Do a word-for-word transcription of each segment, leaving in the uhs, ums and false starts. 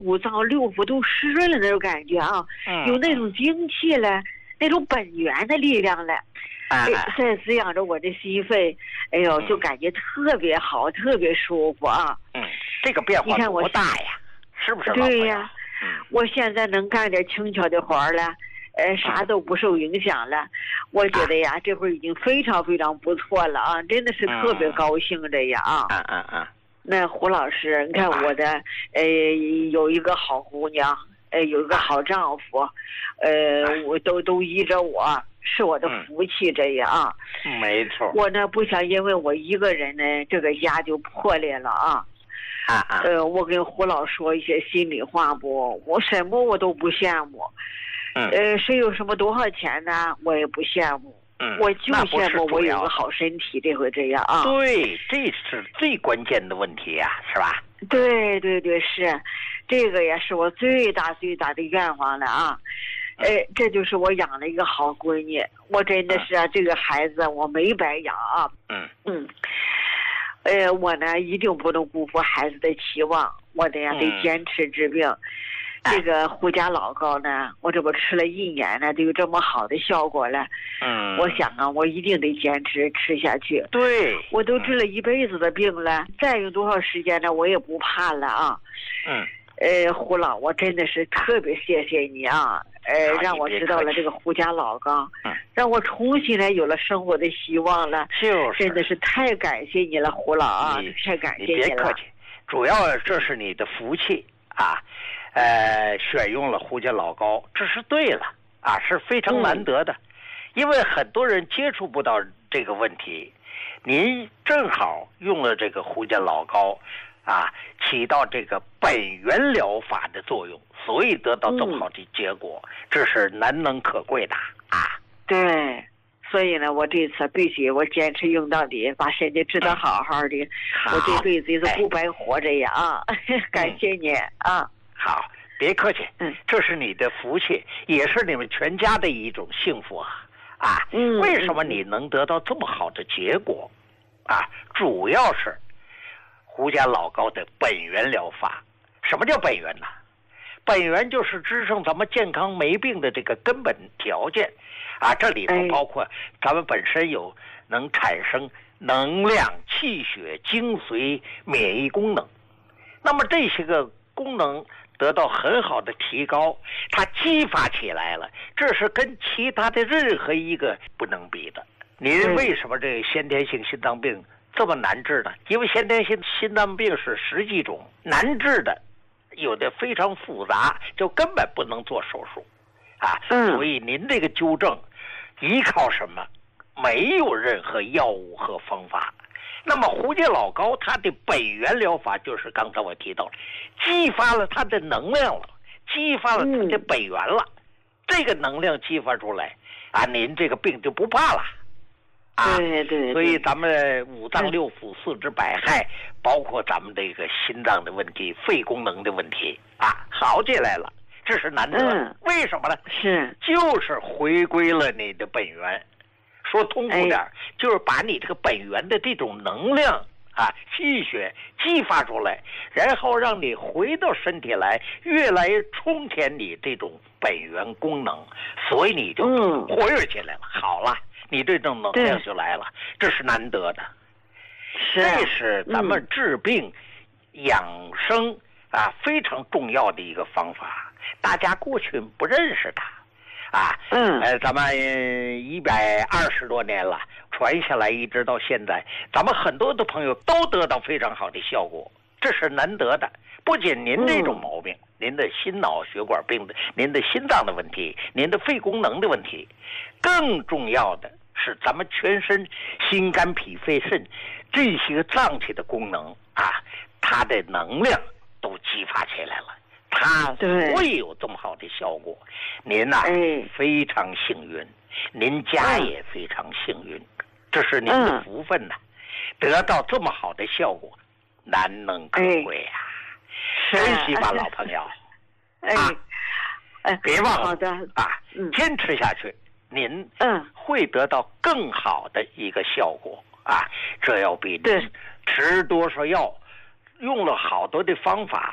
五脏六腑都湿润了那种感觉啊， 嗯、 有那种精气了，那种本源的力量了。哎，在滋养着我的心肺，哎呦，就感觉特别好，嗯、特别舒服啊。 嗯，这个变化多大呀？是不是？ 对呀， 嗯、 我现在能干点轻巧的活了，呃，啥都不受影响了。嗯、我觉得呀，啊、这会儿已经非常非常不错了啊，真的是特别高兴的呀啊。 嗯嗯嗯。 那胡老师，你看我的，呃，有一个好姑娘，呃，有一个好丈夫，呃，我都都依着我。是我的福气，这样啊， 嗯、没错。 我呢不想因为我一个人呢，这个家就破裂了啊。 啊啊。 呃，我跟胡老说一些心里话不，我什么我都不羡慕。 嗯。 呃，谁有什么多少钱呢，我也不羡慕。 嗯。 我就羡慕我有个好身体，这回这样啊。 对，这是最关键的问题呀、啊，是吧？ 对对对，是，这个也是我最大最大的愿望了啊。哎，这就是我养了一个好闺女，我真的是啊，这个孩子我没白养啊。 嗯嗯，呃，我呢一定不能辜负孩子的期望，我得呀、嗯、得坚持治病。这个胡家老膏呢，我这不吃了一年了，都有这么好的效果了。 嗯， 我想啊，我一定得坚持吃下去。 对， 我都治了一辈子的病了，再用多少时间呢，我也不怕了啊。 嗯。 呃，胡老，我真的是特别谢谢你啊！呃，让我知道了这个胡家老膏， 嗯， 让我重新来有了生活的希望了。 就是， 真的是太感谢你了，胡老啊！太感谢你了。 你别客气，主要这是你的福气啊！呃，选用了胡家老膏，这是对了啊，是非常难得的，嗯、因为很多人接触不到这个问题，您正好用了这个胡家老膏。啊，起到这个本源疗法的作用，所以得到这么好的结果，嗯、这是难能可贵的啊。 对，所以呢，我这次必须我坚持用到底，把身体治得好好的， 嗯、 我这辈子也是不白活着呀啊！哎、感谢你、嗯、啊。 好，别客气， 嗯， 这是你的福气，也是你们全家的一种幸福啊啊！ 嗯， 为什么你能得到这么好的结果啊？主要是胡家老膏的本源疗法。什么叫本源呢？本源就是支撑咱们健康没病的这个根本条件啊，这里头包括咱们本身有能产生能量、气血、精髓、免疫功能，那么这些个功能得到很好的提高，它激发起来了，这是跟其他的任何一个不能比的。您为什么这个先天性心脏病这么难治呢？因为先天性心脏病是十几种，难治的有的非常复杂，就根本不能做手术啊。所以您这个纠正依靠什么？没有任何药物和方法。那么胡家老膏它的本源疗法就是刚才我提到了，激发了它的能量了，激发了它的本源了、嗯、这个能量激发出来啊，您这个病就不怕了啊。 对 对, 对。 所以咱们五脏六腑四肢百骸、嗯、包括咱们这个心脏的问题、肺功能的问题啊好起来了，这是难得、嗯、为什么呢？ 是就是回归了你的本源。说通俗点、哎、就是把你这个本源的这种能量啊气血激发出来，然后让你回到身体来，越来越充填你这种本源功能，所以你就活跃起来了、嗯、好了，你这种能量就来了，这是难得的。 是这是咱们治病、嗯、养生啊非常重要的一个方法，大家过去不认识它啊， 嗯， 呃，咱们一百二十多年了，传下来一直到现在，咱们很多的朋友都得到非常好的效果，这是难得的。不仅您这种毛病，嗯、您的心脑血管病的，您的心脏的问题，您的肺功能的问题，更重要的是咱们全身心肝脾肺肾这些个脏器的功能啊，它的能量都激发起来了。它会有这么好的效果，您呐、啊哎、非常幸运，您家也非常幸运，嗯、这是您的福分呐、啊嗯，得到这么好的效果，难能可贵呀、啊！珍惜吧，老朋友。 哎， 啊、 哎， 别忘了好的啊， 嗯、 坚持下去，您嗯会得到更好的一个效果啊！这要比您吃多少药，用了好多的方法。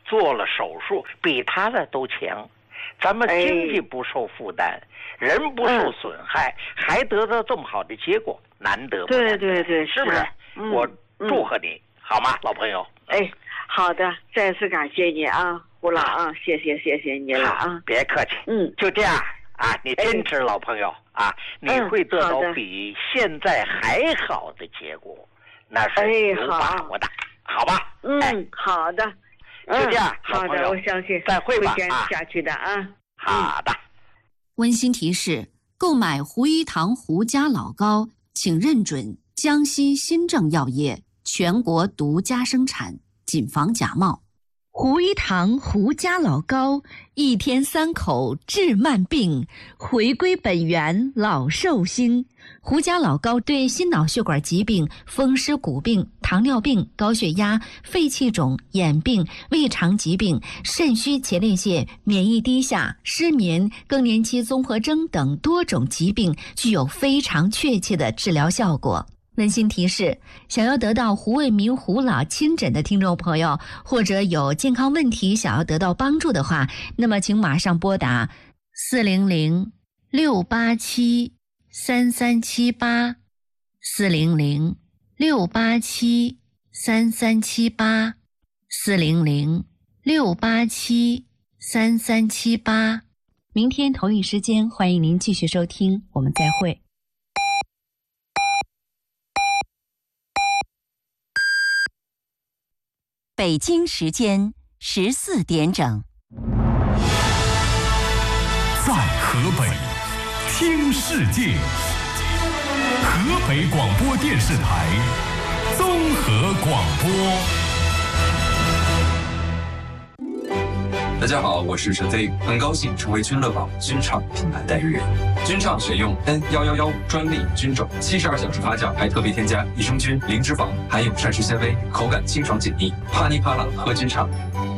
做了手术，比他的都强。咱们经济不受负担，哎、人不受损害，嗯、还得到这么好的结果，难得不难得？ 对对对， 是不是？嗯、我祝贺你，嗯、好吗，老朋友？ 哎，好的，再次感谢你啊，胡老啊，谢谢谢谢你了啊， 别客气。嗯，就这样啊，你坚持，老朋友啊，你会得到比现在还好的结果，那是有把握的，好吧？ 嗯，好的。 就这样， 好的，我相信再会吧， 会坚持下去的啊。 好的。 温馨提示：购买胡一堂胡家老膏，请认准江西新政药业全国独家生产，谨防假冒。 胡一堂胡家老膏，一天三口治慢病，回归本源老寿星。 胡家老膏对心脑血管疾病、风湿骨病、糖尿病、高血压、肺气肿、眼病、胃肠疾病、肾虚前列腺、免疫低下、失眠、更年期综合征等多种疾病具有非常确切的治疗效果。温馨提示：想要得到胡卫民胡老亲诊的听众朋友，或者有健康问题想要得到帮助的话，那么请马上拨打四零零六八七三三七八，四零零六八七三三七八，四零零六八七三三七八。明天同一时间，欢迎您继续收听，我们再会。 北京时间十四点整， 在河北听世界，河北广播电视台综合广播。 大家好，我是陈飞，很高兴成为君乐宝君畅品牌代言人。君畅选用 N 一一一专利菌种，七十二小时发酵，还特别添加益生菌、零脂肪，含有膳食纤维，口感清爽紧密，啪哩啪啦喝君畅。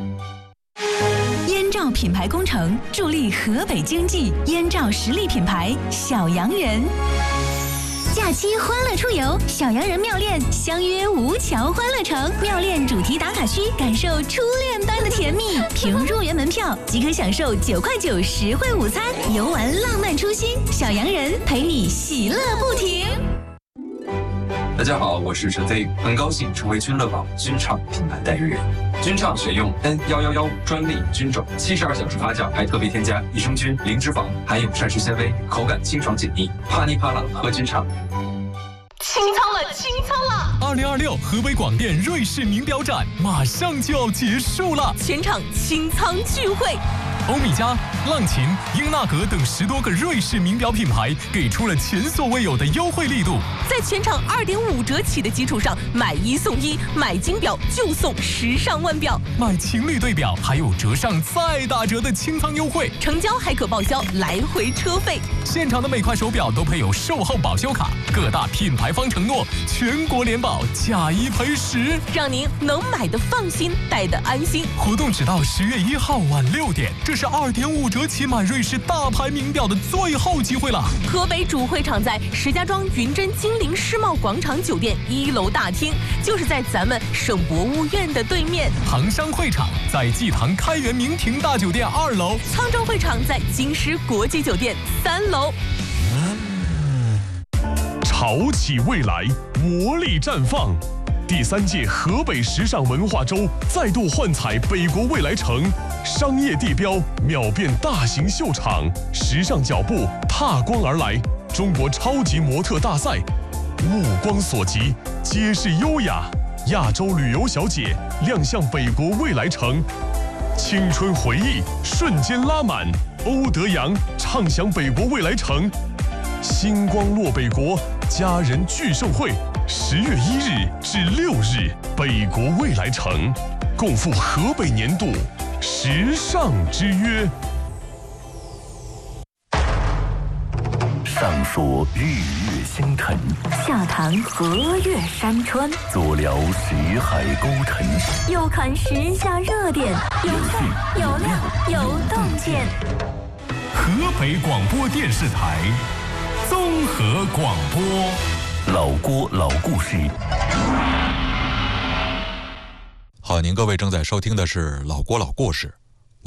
燕赵品牌工程助力河北经济，燕赵实力品牌小洋人。假期欢乐出游，小洋人妙恋相约吴桥欢乐城，妙恋主题打卡区，感受初恋般的甜蜜。凭入园门票即可享受九块九实惠午餐，游玩浪漫初心，小洋人陪你喜乐不停。 大家好，我是陈飞，很高兴成为君乐宝君畅品牌代言人。君畅选用 N 一一一专利菌种，七十二小时发酵，还特别添加益生菌、零脂肪，含有膳食纤维，口感清爽紧密，啪哩啪啦喝君畅。 清仓了，清仓了！ 二零二六河北广电瑞士名表展马上就要结束了， 全场清仓聚会。 欧米茄、浪琴、英纳格等十多个瑞士名表品牌给出了前所未有的优惠力度， 在全场二点五折起的基础上，买一送一，买金表就送时尚腕表， 买情侣对表还有折上再打折的清仓优惠， 成交还可报销来回车费。 现场的每块手表都配有售后保修卡，各大品牌方承诺全国联保，假一赔十， 让您能买的放心，戴的安心。 活动只到十月一号晚六点，这是二点五折起买瑞士大牌名表的最后机会了。 河北主会场在石家庄云臻金陵世贸广场酒店一楼大厅，就是在咱们省博物院的对面。 杭商会场在济塘开元明庭大酒店二楼， 沧州会场在京师国际酒店三楼。 潮起未来，活力绽放。第三届河北时尚文化周再度幻彩北国未来城，商业地标秒变大型秀场，时尚脚步踏光而来。中国超级模特大赛，目光所及，皆是优雅。亚洲旅游小姐亮相北国未来城，青春回忆瞬间拉满。欧德阳畅享北国未来城，星光落北国，家人聚盛会。十月一日至六日，北国未来城共赴河北年度时尚之约。 上溯日月星辰， 下谈河岳山川， 左聊石海沟沉， 右看时下热点，有趣有料有洞见。 河北广播电视台综合广播。 老郭老故事。 好，您各位正在收听的是老郭老故事。